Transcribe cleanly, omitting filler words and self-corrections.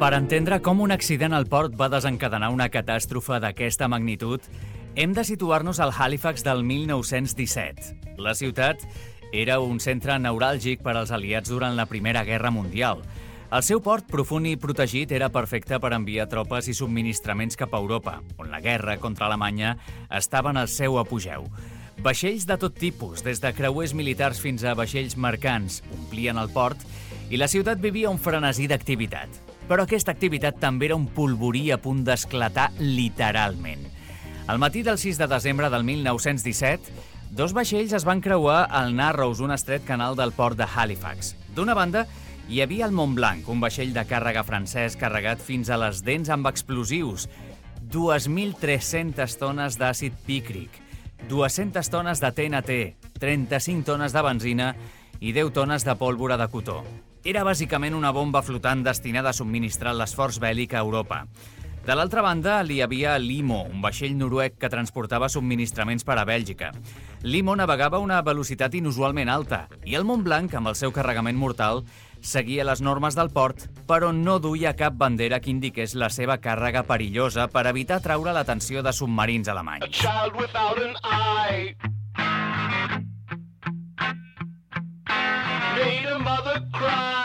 Per entendre com un accident al port va desencadenar una catàstrofe d'aquesta magnitud, hem de situar-nos al Halifax del 1917. La ciutat era un centre neuràlgic per als aliats durant la Primera Guerra Mundial. El seu port, profund i protegit, era perfecte per enviar tropes i subministraments cap a Europa, on la guerra contra Alemanya estava en el seu apogeu. Vaixells de tot tipus, des de creuers militars fins a vaixells mercants, omplien el port i la ciutat vivia un frenesí d'activitat. Però aquesta activitat també era un polvorí a punt d'esclatar literalment. Al matí del 6 de desembre del 1917, dos vaixells es van creuar al Narrows, un estret canal del port de Halifax. D'una banda, hi havia el Montblanc, un vaixell de càrrega francès carregat fins a les dents amb explosius, 2.300 tones d'àcid pícric, 200 tones de TNT, 35 tones de benzina i 10 tones de pólvora de cotó. Era bàsicament una bomba flotant destinada a subministrar l'esforç bèl·lic a Europa. De l'altra banda, hi havia l'Imo, un vaixell noruec que transportava subministraments per a Bèlgica. L'Imo navegava a una velocitat inusualment alta i el Montblanc, amb el seu carregament mortal, seguia les normes del port, però no duia cap bandera que indiqués la seva càrrega perillosa per evitar atraure l'atenció de submarins alemanys. A child without an eye made a mother cry.